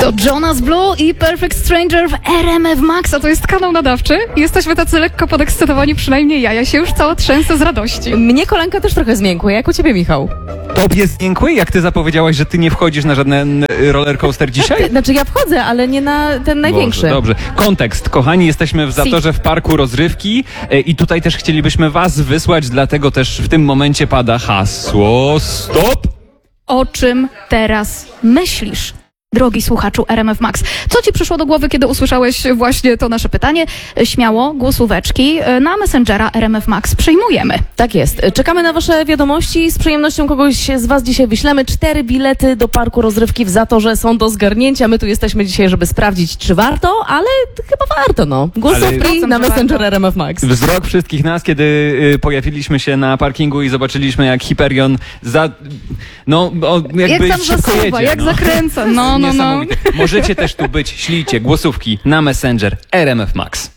To Jonas Blue i Perfect Stranger w RMF Max, a to jest kanał nadawczy. Jesteśmy tacy lekko podekscytowani, przynajmniej ja się już cała trzęsę z radości. Mnie kolanka też trochę zmiękła, jak u ciebie, Michał? Tobie zmiękły? Jak ty zapowiedziałaś, że ty nie wchodzisz na żaden roller coaster dzisiaj? Znaczy ja wchodzę, ale nie na ten największy. Boże, dobrze. Kontekst. Kochani, jesteśmy w Zatorze w Parku Rozrywki i tutaj też chcielibyśmy was wysłać, dlatego też w tym momencie pada hasło STOP! O czym teraz myślisz, drogi słuchaczu RMF Max? Co ci przyszło do głowy, kiedy usłyszałeś właśnie to nasze pytanie? Śmiało, głosóweczki na Messengera RMF Max przyjmujemy. Tak jest. Czekamy na wasze wiadomości. Z przyjemnością kogoś z was dzisiaj wyślemy. 4 bilety do Parku Rozrywki w Zatorze są do zgarnięcia. My tu jesteśmy dzisiaj, żeby sprawdzić, czy warto, ale chyba warto, no. Głosówki Ale na Messenger RMF Max. Wzrok wszystkich nas, kiedy pojawiliśmy się na parkingu i zobaczyliśmy, jak Hyperion jakby Jak tam szybko zasuwa, jedzie. jak zakręca. No. Niesamowite. Możecie też tu być, ślijcie głosówki na Messenger RMF Max.